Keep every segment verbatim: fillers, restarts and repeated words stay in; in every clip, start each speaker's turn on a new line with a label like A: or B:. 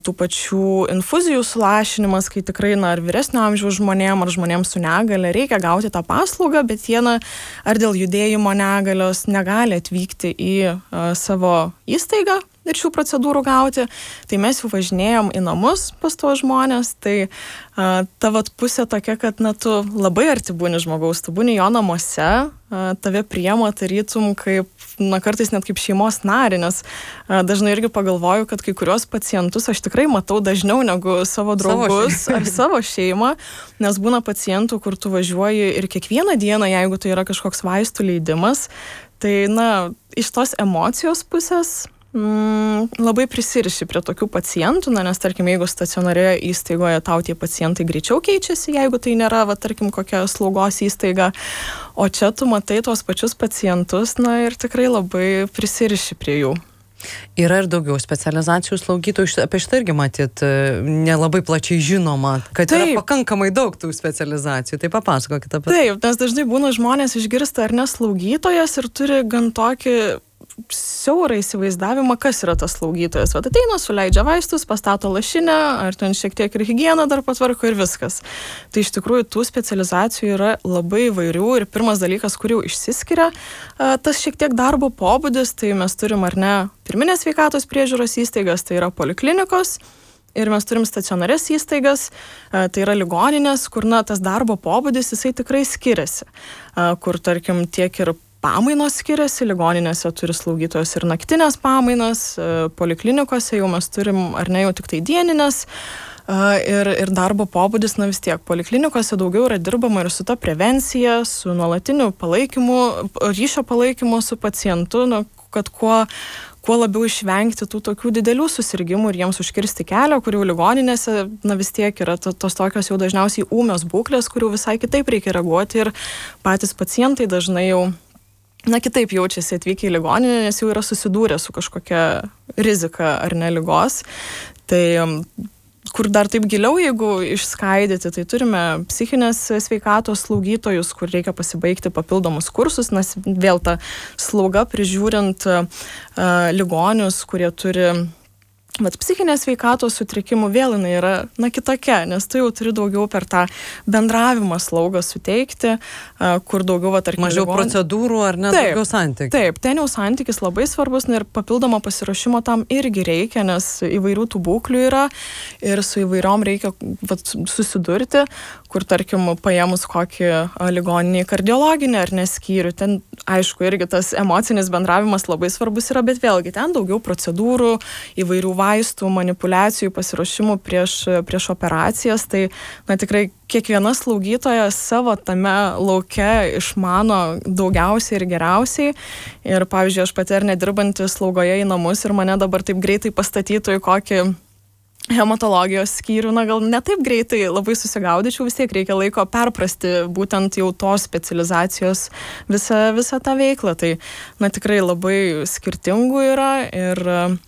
A: tų pačių infuzijų sulašinimas, kai tikrai, na, ar vyresnio amžiaus žmonėm, ar žmonėms su negale reikia gauti tą paslaugą, bet jie, na, ar dėl judėjimo negalios negali atvykti į uh, savo įstaigą ir šių procedūrų gauti, tai mes jau važinėjom į namus pas tuos žmonės, tai uh, ta vat pusė tokia, kad, na, tu labai arti būni žmogaus, tu būni jo namuose, uh, tave priema tarytum kaip, na, kartais net kaip šeimos narį, nes uh, dažnai irgi pagalvoju, kad kai kurios pacientus aš tikrai matau dažniau negu savo draugus savo ar savo šeimą, nes būna pacientų, kur tu važiuoji ir kiekvieną dieną, jeigu tai yra kažkoks vaistų leidimas, tai, na, iš tos emocijos pusės Mm, labai prisiriši prie tokių pacientų, na, nes, tarkim, jeigu stacionarioje įstaigoje tau tie pacientai greičiau keičiasi, jeigu tai nėra, va, tarkim, kokia slaugos įstaiga, o čia tu matai tuos pačius pacientus, na, ir tikrai labai prisiriši prie jų.
B: Yra ir daugiau specializacijų slaugytojų, apie šitą irgi matyt nelabai plačiai žinoma, kad Taip. Yra pakankamai daug tų specializacijų, tai papasakokite apie tai.
A: Taip, nes dažnai būna žmonės išgirsta ar ne slaugytojas ir turi gan tokį siaurą įsivaizdavimą, kas yra tas slaugytojas. Vat ateina, suleidžia vaistus, pastato lašinę, ar ten šiek tiek ir higieną dar patvarko ir viskas. Tai iš tikrųjų tų specializacijų yra labai įvairių ir pirmas dalykas, kur jau išsiskiria, tas šiek tiek darbo pobūdis, tai mes turim ar ne pirminės sveikatos priežiūros įstaigas, tai yra poliklinikos. Ir mes turim stacionarias įstaigas, tai yra ligoninės, kur, na, tas darbo pobūdis jisai tikrai skiriasi, kur, tarkim, tiek ir pamainos skiriasi, ligoninėse turi slaugytojos ir naktinės pamainas, poliklinikose jau mes turim, ar ne, jau tik tai dieninės, ir, ir darbo pobūdis, na, vis tiek, poliklinikose daugiau yra dirbama ir su ta prevencija, su nuolatiniu palaikymu, ryšio palaikymu su pacientu, na, kad kuo kuo labiau išvengti tų tokių didelių susirgimų ir jiems užkirsti kelią, kurių ligoninėse, na, vis tiek yra to, tos tokios jau dažniausiai ūmios būklės, kurių visai kitaip reikia reaguoti ir patys pacientai dažnai jau, na, kitaip jaučiasi atvykę į ligoninę, nes jau yra susidūrę su kažkokia rizika ar ne ligos. Tai kur dar taip giliau, jeigu išskaidyti, tai turime psichinės sveikatos slaugytojus, kur reikia pasibaigti papildomus kursus, nes vėl ta slauga prižiūrint uh, ligonius, kurie turi vat psichinės sveikatos sutrikimų, vėl jinai yra, na, kitokia, nes tu jau turi daugiau per tą bendravimą slaugą suteikti, kur daugiau, va, tarkim,
B: mažiau ligon... procedūrų ar net daugiau santykių.
A: Taip, ten jau santykis labai svarbus, na, ir papildomą pasiruošimo tam irgi reikia, nes įvairių tų būklių yra ir su įvairiom reikia, vat, susidurti, kur, tarkim, paėmus kokį ligoninį kardiologinį ar neskyrių, ten, aišku, irgi tas emocinis bendravimas labai svarbus yra, bet vėlgi ten daugiau procedūrų, įvairių vaistų, manipulacijų, pasiruošimų prieš, prieš operacijas, tai, na, tikrai kiekviena slaugytoja savo tame lauke išmano daugiausiai ir geriausiai. Ir, pavyzdžiui, aš pati ar nedirbanti slaugoje į namus ir mane dabar taip greitai pastatytų į kokį hematologijos skyrių, na, gal ne taip greitai labai susigaudyčiau, vis tiek reikia laiko perprasti būtent jau tos specializacijos visą, visą tą veiklą. Tai, na, tikrai labai skirtingų yra ir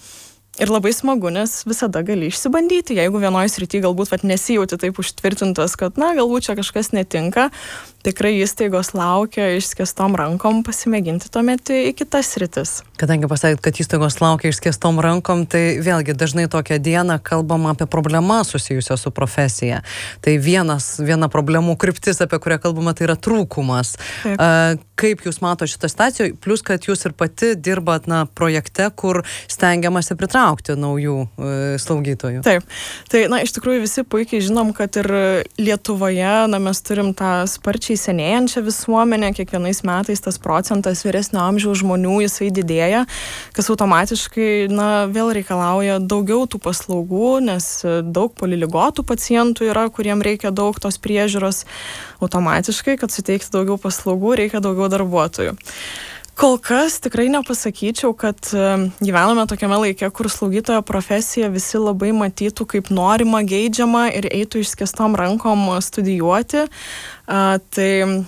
A: Ir labai smagu, nes visada gali išsibandyti, jeigu vienoje srityje galbūt vat, nesijauti taip užtvirtintas, kad, na, galbūt čia kažkas netinka, tikrai įstaigos laukia išskėstom rankom pasimėginti tuomet į kitas sritis.
B: Kadangi pasakėt, kad įstaigos laukia išskėstom rankom, tai vėlgi dažnai tokią dieną kalbam apie problemas susijusios su profesija. Tai vienas, viena problemų kryptis, apie kurią kalbama, tai yra trūkumas. A, kaip jūs mato šitą situaciją, plus kad jūs ir pati dirbat, na, projekte, kur stengiamasi pritraukti naujų e, slaugytojų.
A: Taip, tai, na, iš tikrųjų visi puikiai žinom, kad ir Lietuvoje, na, mes turim tą sparčiai senėjančią visuomenę, kiekvienais metais tas procentas vyresnio amžiaus žmonių jisai didėja, kas automatiškai, na, vėl reikalauja daugiau tų paslaugų, nes daug poliligotų pacientų yra, kuriem reikia daug tos priežiūros. Automatiškai, kad suteikti daugiau paslaugų, reikia daugiau darbuotojų. Kol kas tikrai nepasakyčiau, kad gyvename tokiame laike, kur slaugytojo profesija visi labai matytų kaip norima, geidžiama ir eitų išskėstom rankom studijuoti. A, tai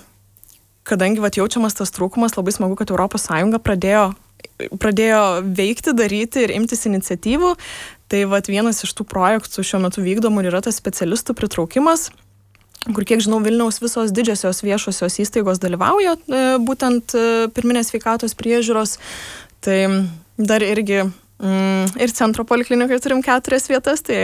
A: kadangi vat, jaučiamas tas trūkumas, labai smagu, kad Europos Sąjunga pradėjo, pradėjo veikti, daryti ir imtis iniciatyvų. Tai vat, vienas iš tų projektų šiuo metu vykdomų yra tas specialistų pritraukimas, kur, kiek žinau, Vilniaus visos didžiosios viešosios įstaigos dalyvauja e, būtent e, pirminės sveikatos priežiūros. Tai dar irgi Mm, ir centro poliklinikoje turim keturias vietas, tai